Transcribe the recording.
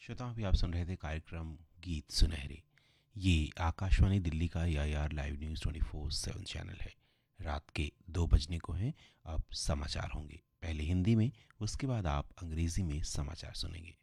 श्रोताओं, अभी आप सुन रहे थे कार्यक्रम गीत सुनहरे। ये आकाशवाणी दिल्ली का AIR लाइव न्यूज़ 24/7 चैनल है। रात के 2 बजने को हैं। अब समाचार होंगे, पहले हिंदी में, उसके बाद आप अंग्रेजी में समाचार सुनेंगे।